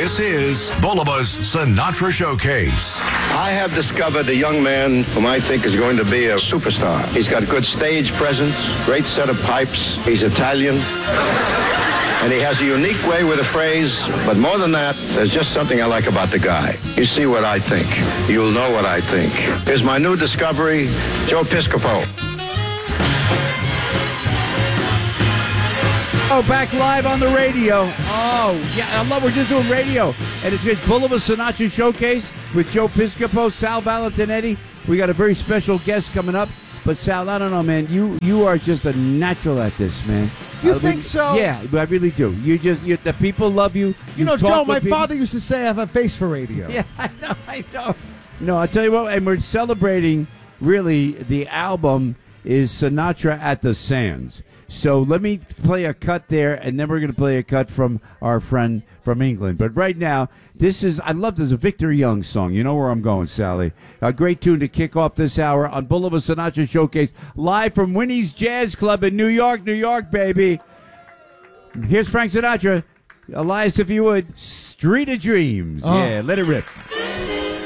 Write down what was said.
This is Bulliva's Sinatra Showcase. I have discovered a young man whom I think is going to be a superstar. He's got good stage presence, great set of pipes. He's Italian. And he has a unique way with a phrase, but more than that, there's just something I like about the guy. You see what I think. You'll know what I think. Here's my new discovery, Joe Piscopo. Oh, back live on the radio. Oh, yeah, I love we're just doing radio. And it's Bulliva Sinatra Showcase with Joe Piscopo, Sal Valentinetti. We got a very special guest coming up. But Sal, I don't know, man. You are just a natural at this, man. You think so? Yeah, I really do. The people love you. You know, Joe, my people. father used to say I have a face for radio. Yeah, I know. No, I'll tell you what, and we're celebrating, really, the album is Sinatra at the Sands. So let me play a cut there, and then we're going to play a cut from our friend from England. But right now, I love this, a Victor Young song. You know where I'm going, Sally. A great tune to kick off this hour on Bulliva Sinatra Showcase, live from Winnie's Jazz Club in New York, baby. Here's Frank Sinatra. Elias, if you would, Street of Dreams. Yeah, let it rip.